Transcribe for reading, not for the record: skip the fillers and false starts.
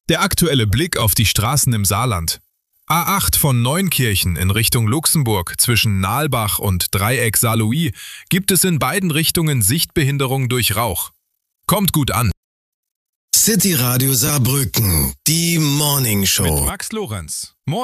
Der aktuelle Blick auf die Straßen im Saarland. A8 von Neunkirchen in Richtung Luxemburg zwischen Nahlbach und Dreieck Saarlouis gibt es in beiden Richtungen Sichtbehinderung durch Rauch. Kommt gut an. City Radio Saarbrücken, die Morning Show. Mit Max Lorenz.